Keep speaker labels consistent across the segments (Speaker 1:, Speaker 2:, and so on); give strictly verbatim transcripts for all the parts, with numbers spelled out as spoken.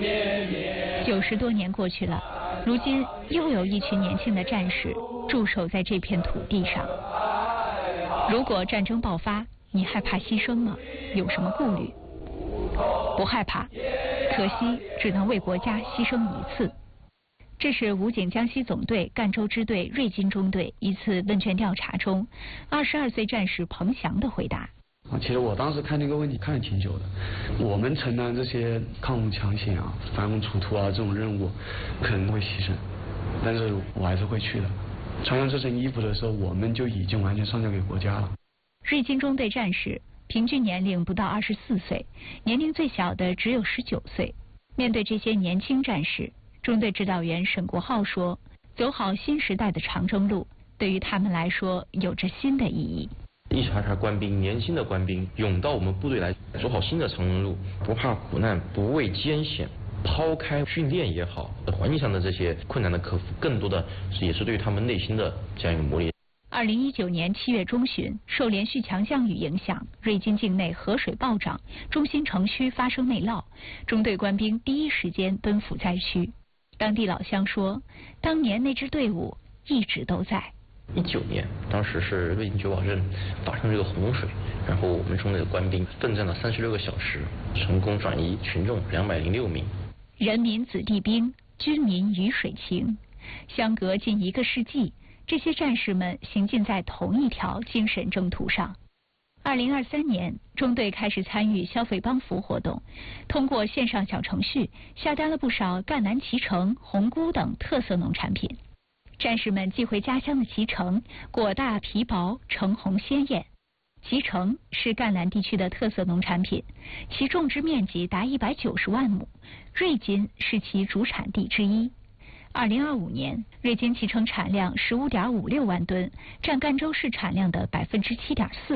Speaker 1: 九十多年过去了，如今又有一群年轻的战士驻守在这片土地上。如果战争爆发，你害怕牺牲吗？有什么顾虑？不害怕，可惜只能为国家牺牲一次。这是武警江西总队赣州支队瑞金中队一次问卷调查中，二十二岁战士彭翔的回答。
Speaker 2: 其实我当时看这个问题看了挺久的。我们承担这些抗洪抢险啊、反攻出土啊这种任务，可能会牺牲，但是我还是会去的。穿上这身衣服的时候，我们就已经完全上交给国家了。
Speaker 1: 瑞金中队战士平均年龄不到二十四岁，年龄最小的只有十九岁。面对这些年轻战士，中队指导员沈国浩说：“走好新时代的长征路，对于他们来说有着新的意义。
Speaker 3: 一茬茬官兵，年轻的官兵涌到我们部队来，走好新的长征路，不怕苦难，不畏艰险。抛开训练也好，环境上的这些困难的克服，更多的也是对他们内心的这样一个磨练。”
Speaker 1: 二零一九年七月中旬，受连续强降雨影响，瑞金境内河水暴涨，中心城区发生内涝，中队官兵第一时间奔赴灾区。当地老乡说，当年那支队伍一直都在。
Speaker 3: 一九年，当时是瑞金九堡镇发生这个洪水，然后我们中队的官兵奋战了三十六个小时，成功转移群众两百零六名。
Speaker 1: 人民子弟兵，军民鱼水情，相隔近一个世纪，这些战士们行进在同一条精神征途上。二零二三年，中队开始参与消费帮扶活动，通过线上小程序下单了不少赣南脐橙、红菇等特色农产品。战士们寄回家乡的脐橙，果大皮薄，橙红鲜艳。脐橙是赣南地区的特色农产品，其种植面积达一百九十万亩，瑞金是其主产地之一。二零二五年，瑞金脐橙产量十五点五六万吨，占赣州市产量的百分之七点四。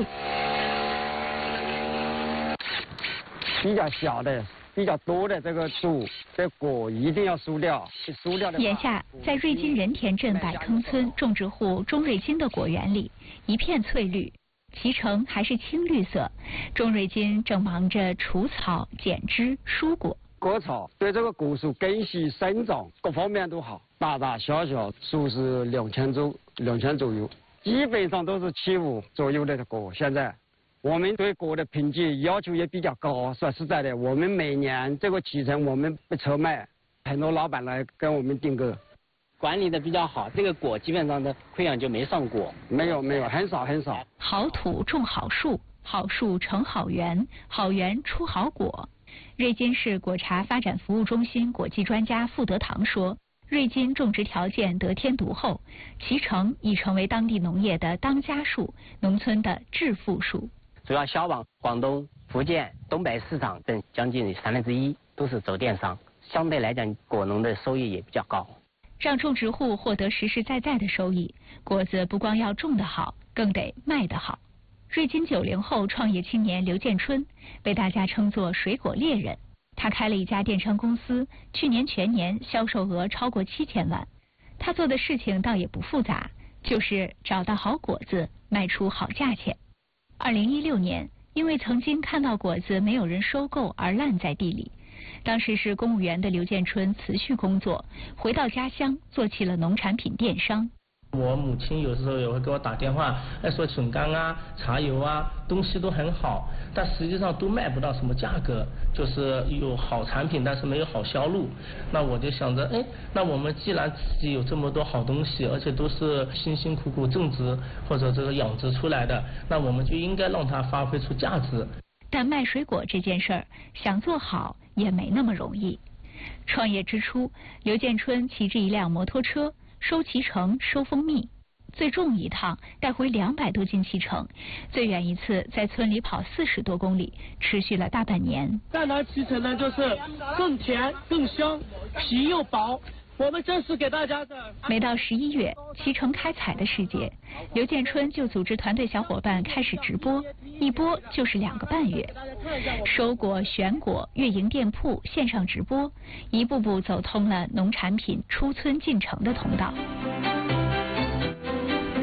Speaker 4: 比较小的、比较多的这个树，这果一定要疏掉，疏掉的。
Speaker 1: 眼下，在瑞金仁田镇百坑村种植户钟瑞金的果园里，一片翠绿，脐橙还是青绿色。钟瑞金正忙着除草、剪枝、疏果。
Speaker 4: 割草对这个果树根系生长各方面都好，大大小小树是两千左两千左右，基本上都是七五左右的果。现在我们对果的品质要求也比较高，说实在的，我们每年这个脐橙我们不愁卖，很多老板来跟我们订购。
Speaker 5: 管理的比较好，这个果基本上的溃疡就没上过。
Speaker 4: 没有没有，很少很少。
Speaker 1: 好土种好树，好树成好园，好园出好果。瑞金市果茶发展服务中心果技专家傅德堂说，瑞金种植条件得天独厚，脐橙已成为当地农业的当家树，农村的致富树。
Speaker 5: 主要销往广东、福建、东北市场等将近三分之一都是走电商，相对来讲果农的收益也比较高。
Speaker 1: 让种植户获得实实在在的收益，果子不光要种得好，更得卖得好。瑞金九零后创业青年刘建春被大家称作水果猎人，他开了一家电商公司，去年全年销售额超过七千万。他做的事情倒也不复杂，就是找到好果子，卖出好价钱。二零一六年，因为曾经看到果子没有人收购而烂在地里，当时是公务员的刘建春辞去工作，回到家乡做起了农产品电商。
Speaker 6: 我母亲有时候也会给我打电话，哎，说笋干啊、茶油啊，东西都很好，但实际上都卖不到什么价格，就是有好产品，但是没有好销路。那我就想着，哎，那我们既然自己有这么多好东西，而且都是辛辛苦苦种植或者这个养殖出来的，那我们就应该让它发挥出价值。
Speaker 1: 但卖水果这件事儿，想做好也没那么容易。创业之初，刘建春骑着一辆摩托车，收脐橙、收蜂蜜，最重一趟带回两百多斤脐橙，最远一次在村里跑四十多公里，持续了大半年。
Speaker 7: 赣南脐橙呢，就是更甜、更香，皮又薄。我们这是给大家的。
Speaker 1: 每到十一月，脐橙开采的时节，刘建春就组织团队小伙伴开始直播，一播就是两个半月，收果、选果、运营店铺、线上直播，一步步走通了农产品出村进城的通道。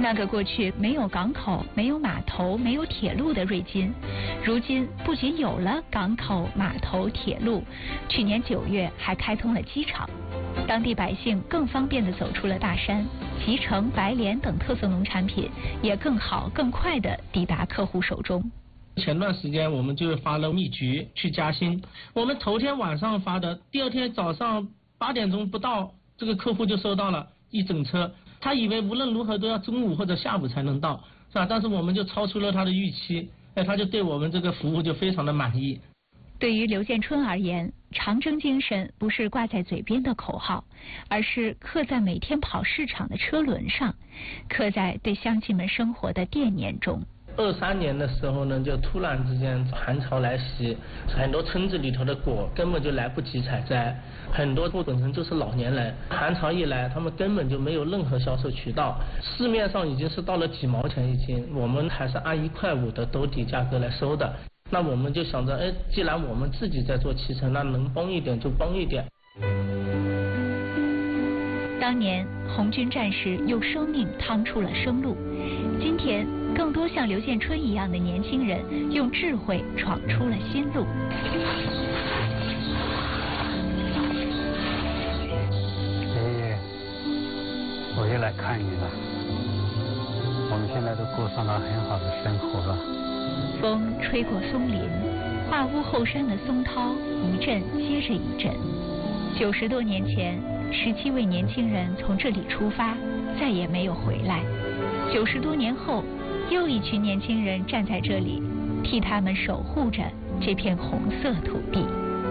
Speaker 1: 那个过去没有港口、没有码头、没有铁路的瑞金，如今不仅有了港口、码头、铁路，去年九月还开通了机场。当地百姓更方便地走出了大山，脐橙、白莲等特色农产品也更好、更快地抵达客户手中。
Speaker 6: 前段时间我们就发了蜜橘去嘉兴，我们头天晚上发的，第二天早上八点钟不到，这个客户就收到了一整车。他以为无论如何都要中午或者下午才能到，是吧？但是我们就超出了他的预期，哎，他就对我们这个服务就非常的满意。
Speaker 1: 对于刘建春而言，长征精神不是挂在嘴边的口号，而是刻在每天跑市场的车轮上，刻在对乡亲们生活的惦念中。
Speaker 6: 二三年的时候呢，就突然之间寒潮来袭，很多村子里头的果根本就来不及采摘，很多本身就是老年人，寒潮一来，他们根本就没有任何销售渠道，市面上已经是到了几毛钱一斤，我们还是按一块五的兜底价格来收的。那我们就想着，哎，既然我们自己在做脐橙，那能帮一点就帮一点。
Speaker 1: 当年红军战士用生命趟出了生路，今天更多像刘建春一样的年轻人用智慧闯出了新路。
Speaker 8: 爷爷，我又来看你了。我们现在都过上了很好的生活了。
Speaker 1: 风吹过松林，画屋后山的松涛一阵接着一阵。九十多年前，十七位年轻人从这里出发，再也没有回来。九十多年后，又一群年轻人站在这里，替他们守护着这片红色土地。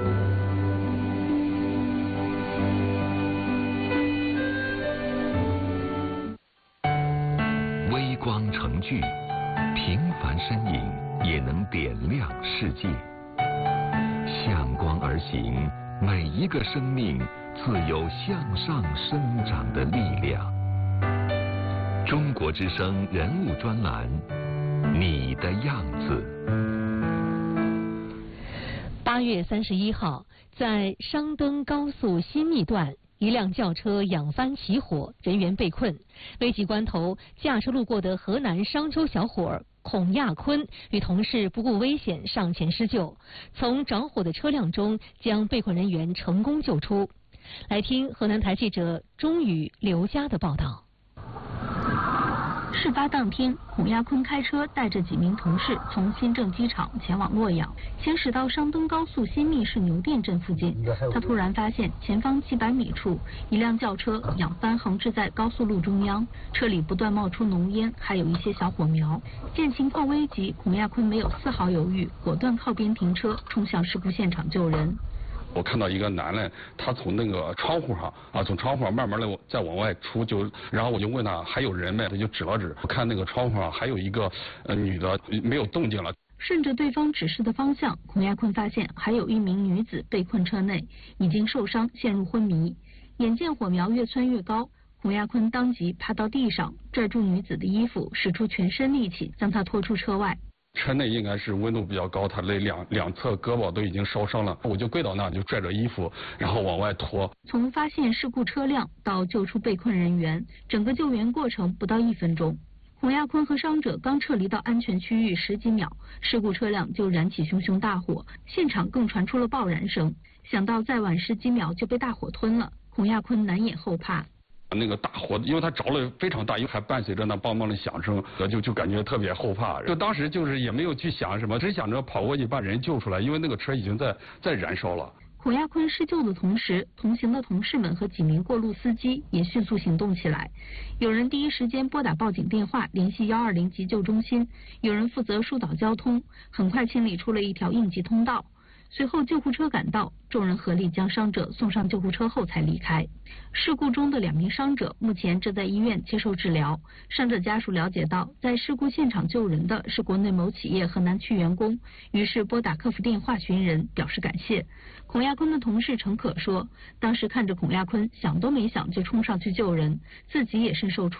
Speaker 9: 微光成炬，平凡身影也能点亮世界。向光而行，每一个生命自有向上生长的力量。中国之声人物专栏，你的样子。
Speaker 10: 八月三十一号，在商登高速新密段，一辆轿车仰翻起火，人员被困。危急关头，驾车路过的河南商丘小伙孔亚坤与同事不顾危险上前施救，从着火的车辆中将被困人员成功救出。来听河南台记者钟宇、刘佳的报道。
Speaker 11: 事发当天，孔亚坤开车带着几名同事从新郑机场前往洛阳，行驶到商登高速新密市牛店镇附近，他突然发现前方几百米处一辆轿车仰翻横置在高速路中央，车里不断冒出浓烟，还有一些小火苗。见情况危急，孔亚坤没有丝毫犹豫，果断靠边停车，冲向事故现场救人。
Speaker 12: 我看到一个男的，他从那个窗户上啊，从窗户上慢慢的再往外出，就然后我就问他还有人没，他就指了指，我看那个窗户上还有一个呃女的没有动静了。
Speaker 11: 顺着对方指示的方向，孔亚坤发现还有一名女子被困车内，已经受伤，陷入昏迷。眼见火苗越蹿越高，孔亚坤当即趴到地上，拽住女子的衣服，使出全身力气将她拖出车外。
Speaker 12: 车内应该是温度比较高，他的两两侧胳膊都已经烧伤了，我就跪到那，就拽着衣服，然后往外拖。
Speaker 11: 从发现事故车辆到救出被困人员，整个救援过程不到一分钟。孔亚坤和伤者刚撤离到安全区域十几秒，事故车辆就燃起熊熊大火，现场更传出了爆燃声。想到再晚十几秒就被大火吞了，孔亚坤难掩后怕。
Speaker 12: 那个大火，因为它着了非常大，因为还伴随着那梆梆的响声，就就感觉特别后怕。就当时就是也没有去想什么，只想着跑过去把人救出来，因为那个车已经在在燃烧了。
Speaker 11: 孔亚坤施救的同时，同行的同事们和几名过路司机也迅速行动起来。有人第一时间拨打报警电话，联系幺二零急救中心；有人负责疏导交通，很快清理出了一条应急通道。随后救护车赶到，众人合力将伤者送上救护车后才离开。事故中的两名伤者目前正在医院接受治疗。伤者家属了解到，在事故现场救人的是国内某企业河南区员工，于是拨打客服电话寻人，表示感谢。孔亚坤的同事陈可说，当时看着孔亚坤，想都没想就冲上去救人，自己也身受触